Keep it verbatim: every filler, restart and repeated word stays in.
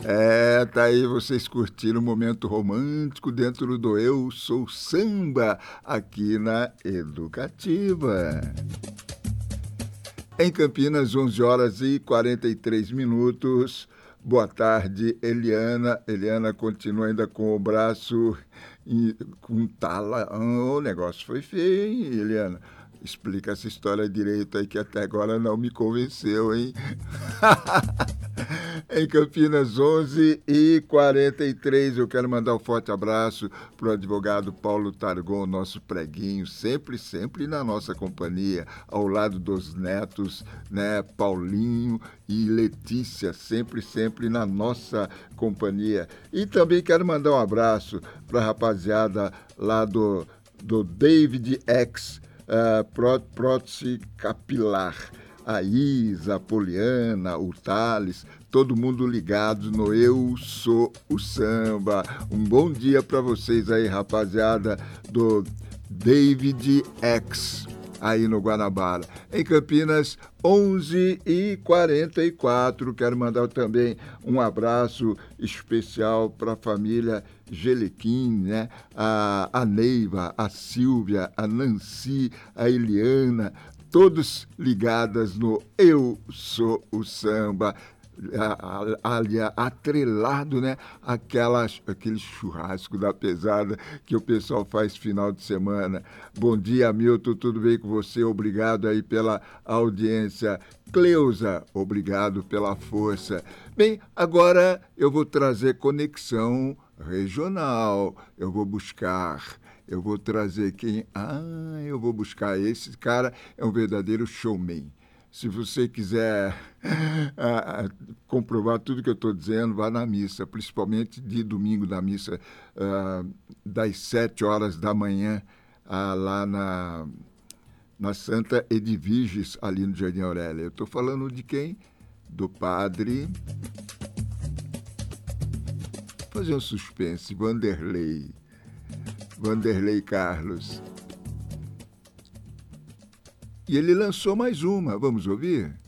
É, tá aí vocês curtiram o momento romântico dentro do Eu Sou Samba, aqui na Educativa. Em Campinas, onze horas e quarenta e três minutos. Boa tarde, Eliana. Eliana continua ainda com o braço em- com tala. Ah, o negócio foi feio, hein, Eliana? Explica essa história direito aí que até agora não me convenceu, hein? Em Campinas, onze e quarenta e três, eu quero mandar um forte abraço para o advogado Paulo Targon, nosso preguinho, sempre, sempre na nossa companhia, ao lado dos netos, né, Paulinho e Letícia, sempre, sempre na nossa companhia. E também quero mandar um abraço para a rapaziada lá do, do David X, uh, pró- prótese capilar. A Isa, a Poliana, o Thales, todo mundo ligado no Eu Sou o Samba. Um bom dia para vocês aí, rapaziada do David X, aí no Guanabara. Em Campinas, onze e quarenta e quatro. Quero mandar também um abraço especial para a família Gelequim, né? A, a Neiva, a Silvia, a Nancy, a Eliana, todos ligadas no Eu Sou o Samba, ali atrelado, né, aquelas, aquele churrasco da pesada que o pessoal faz final de semana. Bom dia, Milton, tudo bem com você? Obrigado aí pela audiência. Cleusa, obrigado pela força. Bem, agora eu vou trazer conexão regional. Eu vou buscar eu vou trazer quem? Ah, eu vou buscar esse cara, é um verdadeiro showman. Se você quiser ah, comprovar tudo que eu estou dizendo, vá na missa, principalmente de domingo, na missa ah, das sete horas da manhã, ah, lá na, na Santa Edviges, ali no Jardim Aurélia. Eu estou falando de quem? Do padre... Vou fazer um suspense, Vanderlei. Vanderlei Carlos. E ele lançou mais uma, vamos ouvir?